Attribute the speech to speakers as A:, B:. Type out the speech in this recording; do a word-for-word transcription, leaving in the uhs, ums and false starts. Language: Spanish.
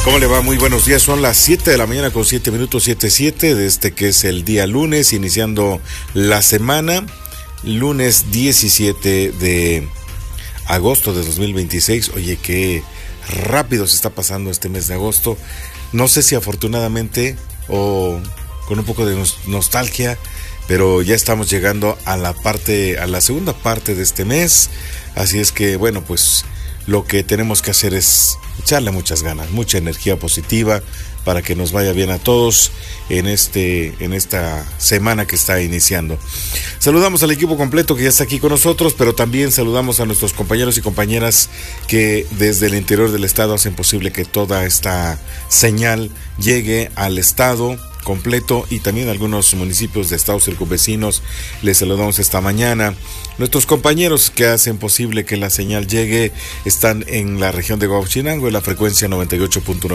A: ¿Cómo le va? Muy buenos días. Son las siete de la mañana con siete minutos, siete siete, de este que es el día lunes, iniciando la semana, lunes diecisiete de agosto de dos mil veintiséis. Oye, qué rápido se está pasando este mes de agosto. No sé si afortunadamente o con un poco de nostalgia, pero ya estamos llegando a la parte, a la segunda parte de este mes. Así es que, bueno, pues lo que tenemos que hacer es echarle muchas ganas, mucha energía positiva para que nos vaya bien a todos en este en esta semana que está iniciando. Saludamos al equipo completo que ya está aquí con nosotros, pero también saludamos a nuestros compañeros y compañeras que desde el interior del estado hacen posible que toda esta señal llegue al estado completo y también a algunos municipios de estados circunvecinos. Les saludamos esta mañana. Nuestros compañeros que hacen posible que la señal llegue están en la región de Huauchinango en la frecuencia noventa y ocho punto nueve.